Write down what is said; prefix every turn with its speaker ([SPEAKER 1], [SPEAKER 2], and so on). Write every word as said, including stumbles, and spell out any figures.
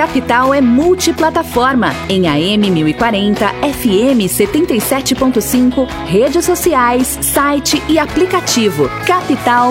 [SPEAKER 1] Capital é multiplataforma, em A M mil e quarenta, F M setenta e sete ponto cinco, redes sociais, site e aplicativo. capital